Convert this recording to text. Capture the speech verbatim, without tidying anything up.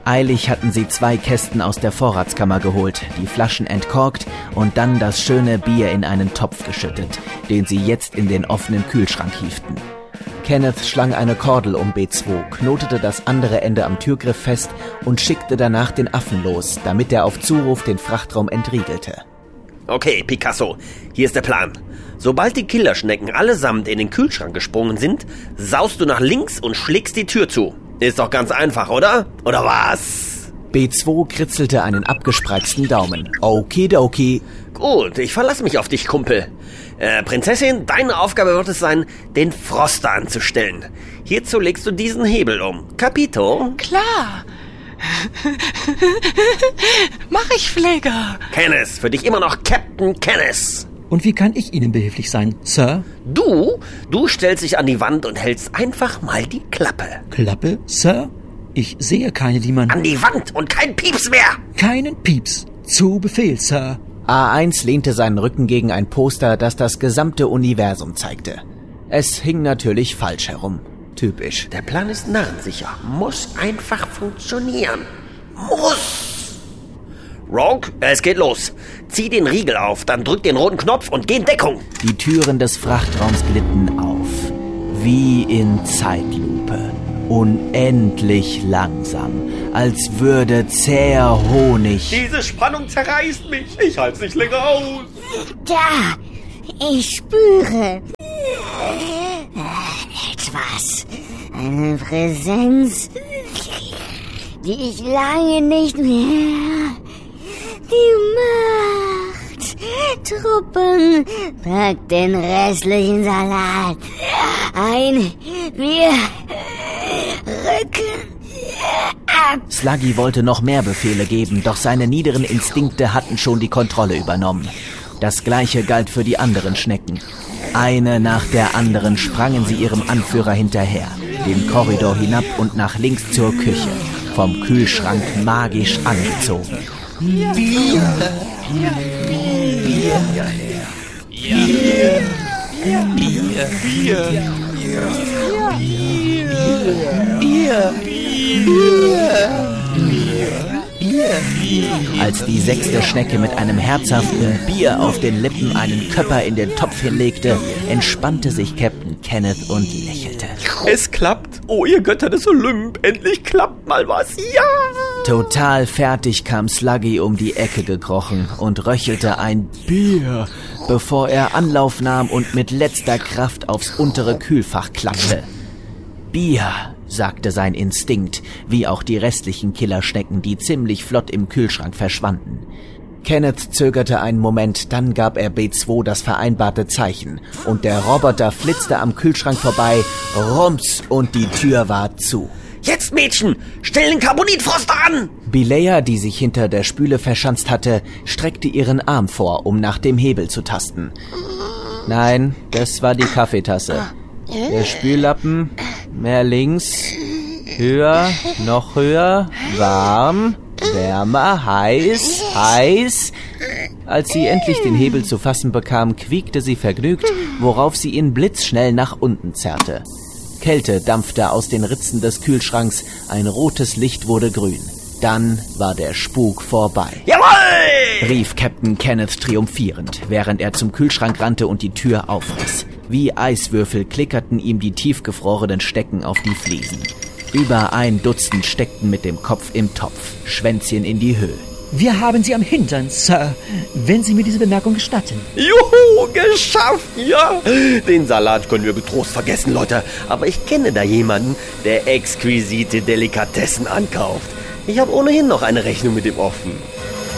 Eilig hatten sie zwei Kästen aus der Vorratskammer geholt, die Flaschen entkorkt und dann das schöne Bier in einen Topf geschüttet, den sie jetzt in den offenen Kühlschrank hieften. Kenneth schlang eine Kordel um B zwei, knotete das andere Ende am Türgriff fest und schickte danach den Affen los, damit er auf Zuruf den Frachtraum entriegelte. Okay, Picasso, hier ist der Plan. Sobald die Killerschnecken allesamt in den Kühlschrank gesprungen sind, saust du nach links und schlägst die Tür zu. Ist doch ganz einfach, oder? Oder was? B zwei kritzelte einen abgespreizten Daumen. Okidoki. Gut, ich verlasse mich auf dich, Kumpel. Äh, Prinzessin, deine Aufgabe wird es sein, den Froster anzustellen. Hierzu legst du diesen Hebel um. Capito? Klar. Mach ich, Pfleger. Kenneth, für dich immer noch Captain Kenneth. Und wie kann ich Ihnen behilflich sein, Sir? Du, du stellst dich an die Wand und hältst einfach mal die Klappe. Klappe, Sir? Ich sehe keine, die man... An die Wand und kein Pieps mehr! Keinen Pieps. Zu Befehl, Sir. A eins lehnte seinen Rücken gegen ein Poster, das das gesamte Universum zeigte. Es hing natürlich falsch herum. Typisch. Der Plan ist narrensicher. Muss einfach funktionieren. Muss! Rogue, es geht los. Zieh den Riegel auf, dann drück den roten Knopf und geh in Deckung. Die Türen des Frachtraums glitten auf. Wie in Zeitlupe. Unendlich langsam. Als würde zäher Honig... Diese Spannung zerreißt mich. Ich halte nicht länger aus. Da, ich spüre etwas. Eine Präsenz, die ich lange nicht mehr... Die Macht. Truppen, packt den restlichen Salat ein. Wir rücken ab. Sluggy wollte noch mehr Befehle geben, doch seine niederen Instinkte hatten schon die Kontrolle übernommen. Das Gleiche galt für die anderen Schnecken. Eine nach der anderen sprangen sie ihrem Anführer hinterher, den Korridor hinab und nach links zur Küche, vom Kühlschrank magisch angezogen. Bier! Bier! Bier! Bier! Bier! Bier! Bier! Bier! Als die sechste Schnecke mit einem herzhaften Bier auf den Lippen einen Köpper in den Topf hinlegte, entspannte sich Captain Kenneth und lächelte. Es klappt. Oh, ihr Götter des Olymp, endlich klappt mal was. Ja! Total fertig kam Sluggy um die Ecke gekrochen und röchelte ein Bier, bevor er Anlauf nahm und mit letzter Kraft aufs untere Kühlfach klappte. Bier, sagte sein Instinkt, wie auch die restlichen Killerschnecken, die ziemlich flott im Kühlschrank verschwanden. Kenneth zögerte einen Moment, dann gab er B zwei das vereinbarte Zeichen und der Roboter flitzte am Kühlschrank vorbei, rums und die Tür war zu. Jetzt, Mädchen, stell den Carbonitfroster an! Bilea, die sich hinter der Spüle verschanzt hatte, streckte ihren Arm vor, um nach dem Hebel zu tasten. Nein, das war die Kaffeetasse. Der Spüllappen, mehr links, höher, noch höher, warm, wärmer, heiß, heiß. Als sie endlich den Hebel zu fassen bekam, quiekte sie vergnügt, worauf sie ihn blitzschnell nach unten zerrte. Kälte dampfte aus den Ritzen des Kühlschranks, ein rotes Licht wurde grün. Dann war der Spuk vorbei. Jawohl! Rief Captain Kenneth triumphierend, während er zum Kühlschrank rannte und die Tür aufriss. Wie Eiswürfel klickerten ihm die tiefgefrorenen Stecken auf die Fliesen. Über ein Dutzend steckten mit dem Kopf im Topf, Schwänzchen in die Höhe. Wir haben Sie am Hintern, Sir, wenn Sie mir diese Bemerkung gestatten. Juhu, geschafft, ja. Den Salat können wir getrost vergessen, Leute. Aber ich kenne da jemanden, der exquisite Delikatessen ankauft. Ich habe ohnehin noch eine Rechnung mit ihm offen.